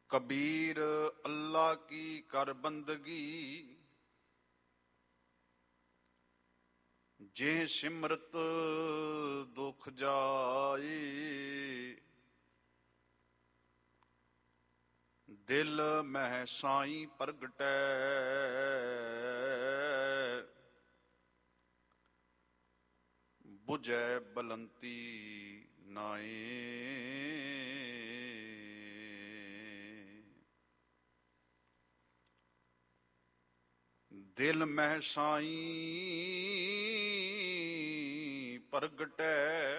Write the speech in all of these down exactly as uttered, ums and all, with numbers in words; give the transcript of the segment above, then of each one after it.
कबीर अल्लाह की कर बंदगी, जे सिमरत दुख जाए। दिल मह साई प्रगटै, बुझै बलंती नाए। दिल मह साई प्रगटै,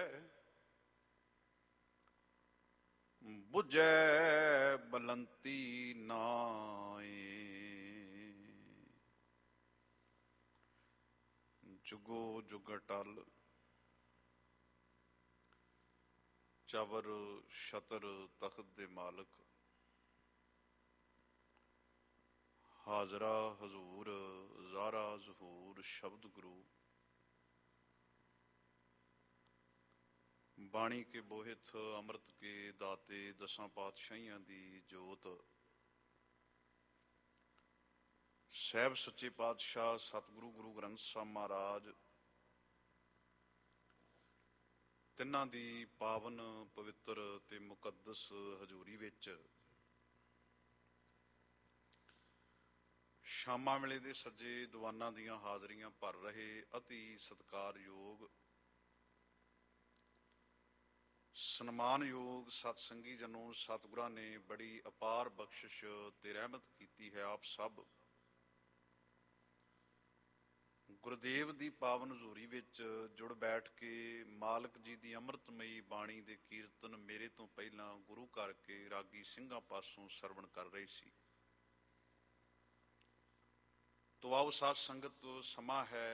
बुझै बलंती नाए। जुगो जुग अटल, चवर छतर तख्त दे मालक, हाजरा हजूर ज़ारा ज़हूर शब्द गुरु। बाणी के बोहित अमृत के दाते, दसां पातशाहियां दी जोत। सैब सच्चे पातशाह सतगुरु गुरु ग्रंथ साहिब महाराज, तिन्हां दी पावन पवित्र ते मुकद्दस हजूरी विच शामां वेले दे सज्जे दीवानां दीयां हाज़रियां भर रहे अति सत्कारयोग सन्मानयोग सतसंगी जनों, सतगुरां ने बड़ी अपार बख्शिश ते रहमत कीती है। आप सब गुरुदेव दी पावन हजूरी विच जुड़ बैठ के मालक जी दी अमृतमयी बाणी दे कीर्तन मेरे तो पहलां गुरु घर के रागी ਸਿੰਘਾਂ पासों सरवण कर रहे सी। तो आओ साध संगत, समा है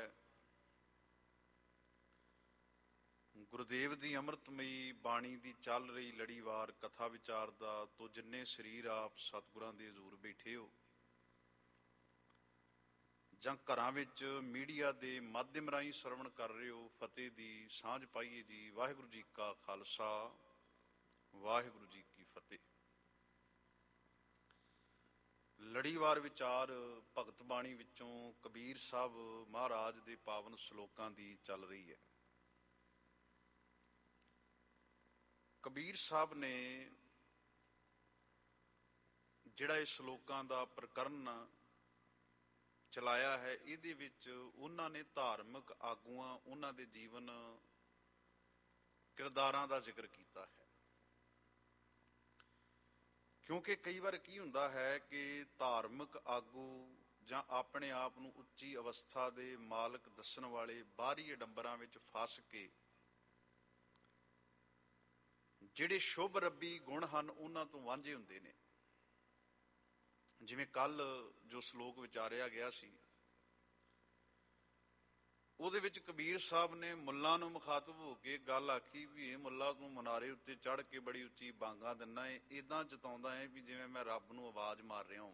गुरुदेव दी अमृतमयी बाणी दी चल रही लड़ीवार कथा विचार दा। तो जिन्ने शरीर आप सतगुरां दे हजूर बैठे हो जां घरां विच मीडिया दे माध्यम राहीं सरवण कर रहे हो, फतेह दी सांझ पाईए जी। वाहिगुरू जी का खालसा, वाहिगुरू जी की फतेह। लड़ीवार विचार भगत बाणी विचों कबीर साहब महाराज दे पावन सलोकां दी चल रही है। कबीर साहब ने जिहड़ा इस सलोकां दा प्रकरण चलाया है, इहदे विच उन्हां ने धार्मिक आगूआं, उन्हां दे जीवन किरदारां दा जिक्र कीता है। क्योंकि कई बार की हुंदा है कि धार्मिक आगू जां अपने आप नूं उच्ची अवस्था दे मालक दस्सण वाले बाहरी अडंबरां विच फस के जिहड़े शुभ रब्बी गुण हन उन्हां तों वांझे हुंदे ने। जिवें कल जो सलोक विचारिया गया सी, ਉਹਦੇ ਵਿੱਚ कबीर साहब ने मुल्लां नूं मुखातब हो के गल आखी भी ਇਹ ਮੁੱਲਾ तूं ਮਨਾਰੇ ਉੱਤੇ ਚੜ੍ਹ ਕੇ ਬੜੀ ਉੱਚੀ ਬਾਂਗਾ ਦਿੰਦਾ ਹੈ, ਇੱਦਾਂ ਜਤਾਉਂਦਾ ਹੈ ਵੀ ਜਿਵੇਂ ਮੈਂ ਰੱਬ ਨੂੰ ਆਵਾਜ਼ ਮਾਰ ਰਿਹਾ ਹਾਂ।